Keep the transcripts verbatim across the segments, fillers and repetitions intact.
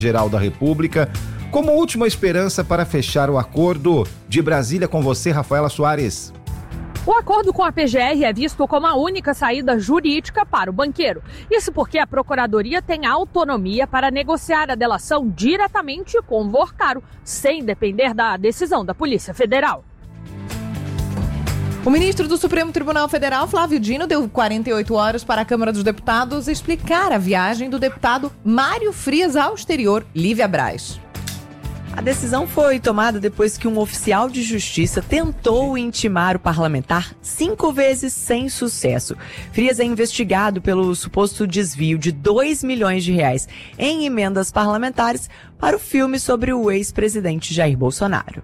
Geral da República, como última esperança para fechar o acordo. De Brasília com você, Rafaela Soares. O acordo com a P G R é visto como a única saída jurídica para o banqueiro. Isso porque a Procuradoria tem autonomia para negociar a delação diretamente com o Vorcaro, sem depender da decisão da Polícia Federal. O ministro do Supremo Tribunal Federal, Flávio Dino, deu quarenta e oito horas para a Câmara dos Deputados explicar a viagem do deputado Mário Frias ao exterior, Lívia Braz. A decisão foi tomada depois que um oficial de justiça tentou intimar o parlamentar cinco vezes sem sucesso. Frias é investigado pelo suposto desvio de dois milhões de reais em emendas parlamentares para o filme sobre o ex-presidente Jair Bolsonaro.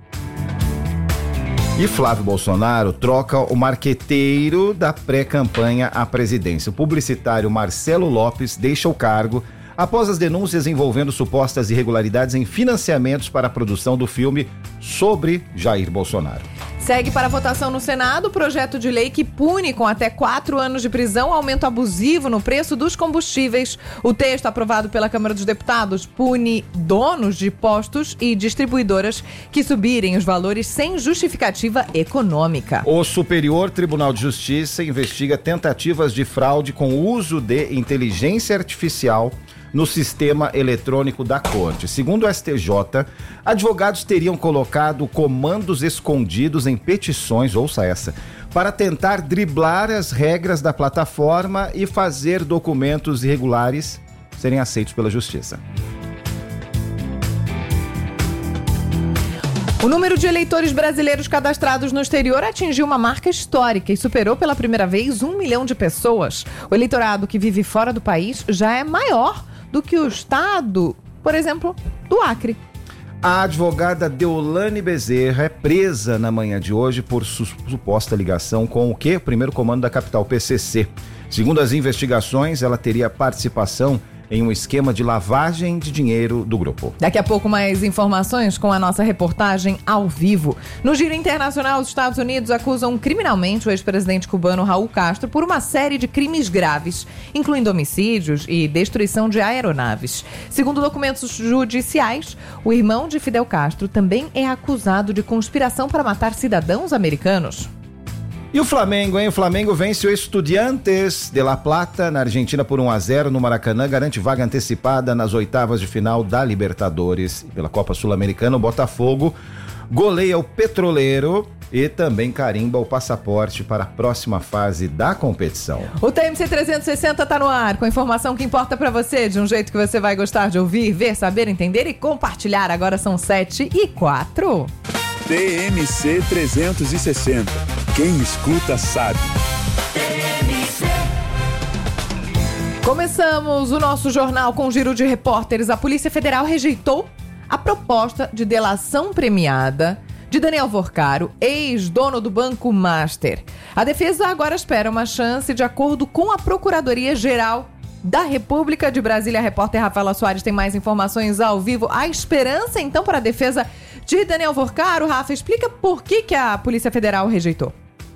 E Flávio Bolsonaro troca o marqueteiro da pré-campanha à presidência. O publicitário Marcelo Lopes deixa o cargo após as denúncias envolvendo supostas irregularidades em financiamentos para a produção do filme sobre Jair Bolsonaro. Segue para votação no Senado o projeto de lei que pune com até quatro anos de prisão aumento abusivo no preço dos combustíveis. O texto aprovado pela Câmara dos Deputados pune donos de postos e distribuidoras que subirem os valores sem justificativa econômica. O Superior Tribunal de Justiça investiga tentativas de fraude com o uso de inteligência artificial no sistema eletrônico da Corte. Segundo o S T J, advogados teriam colocado comandos escondidos em petições, ouça essa, para tentar driblar as regras da plataforma e fazer documentos irregulares serem aceitos pela Justiça. O número de eleitores brasileiros cadastrados no exterior atingiu uma marca histórica e superou pela primeira vez um milhão de pessoas. O eleitorado que vive fora do país já é maior do que o estado, por exemplo, do Acre. A advogada Deolane Bezerra é presa na manhã de hoje por su- suposta ligação com o quê? O primeiro comando da capital, P C C. Segundo as investigações, ela teria participação em um esquema de lavagem de dinheiro do grupo. Daqui a pouco mais informações com a nossa reportagem ao vivo. No giro internacional, os Estados Unidos acusam criminalmente o ex-presidente cubano Raul Castro por uma série de crimes graves, incluindo homicídios e destruição de aeronaves. Segundo documentos judiciais, o irmão de Fidel Castro também é acusado de conspiração para matar cidadãos americanos. E o Flamengo, hein? O Flamengo vence o Estudiantes de La Plata na Argentina por um a zero no Maracanã, garante vaga antecipada nas oitavas de final da Libertadores. E pela Copa Sul-Americana, o Botafogo goleia o Petroleiro e também carimba o passaporte para a próxima fase da competição. O T M C trezentos e sessenta está no ar, com a informação que importa para você, de um jeito que você vai gostar de ouvir, ver, saber, entender e compartilhar. Agora são sete e quatro. T M C trezentos e sessenta. Quem escuta sabe. Começamos o nosso jornal com um giro de repórteres. A Polícia Federal rejeitou a proposta de delação premiada de Daniel Vorcaro, ex-dono do Banco Master. A defesa agora espera uma chance de acordo com a Procuradoria-Geral da República de Brasília. A repórter Rafaela Soares tem mais informações ao vivo. A esperança, então, para a defesa de Daniel Vorcaro. Rafa, explica por que, que a Polícia Federal rejeitou.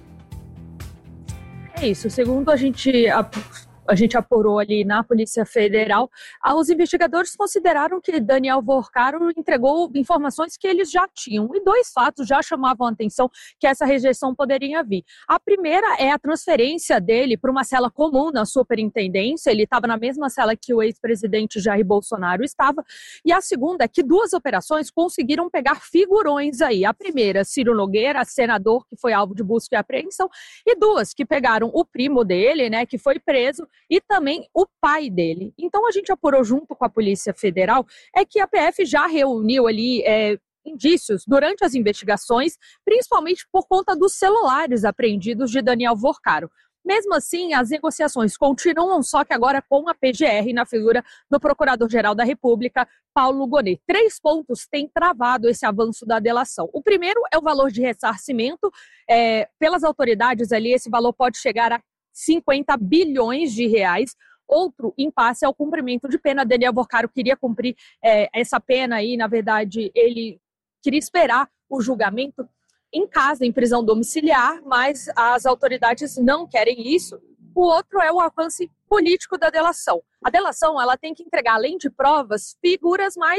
É isso, segundo a gente, a, a gente apurou ali na Polícia Federal, os investigadores consideraram que Daniel Vorcaro entregou informações que eles já tinham, e dois fatos já chamavam a atenção que essa rejeição poderia vir. A primeira é a transferência dele para uma cela comum na superintendência, ele estava na mesma cela que o ex-presidente Jair Bolsonaro estava, e a segunda é que duas operações conseguiram pegar figurões aí. A primeira, Ciro Nogueira, senador que foi alvo de busca e apreensão, e duas que pegaram o primo dele, né, que foi preso, e também o pai dele. Então a gente apurou junto com a Polícia Federal é que a P F já reuniu ali é, indícios durante as investigações, principalmente por conta dos celulares apreendidos de Daniel Vorcaro. Mesmo assim, as negociações continuam, só que agora com a P G R na figura do Procurador-Geral da República, Paulo Gonet. Três pontos têm travado esse avanço da delação. O primeiro é o valor de ressarcimento. É, pelas autoridades ali, esse valor pode chegar a cinquenta bilhões de reais. Outro impasse é o cumprimento de pena. Daniel Vorcaro queria cumprir é, essa pena aí, na verdade, ele queria esperar o julgamento em casa, em prisão domiciliar, mas as autoridades não querem isso. O outro é o alcance político da delação. A delação ela tem que entregar, além de provas, figuras mais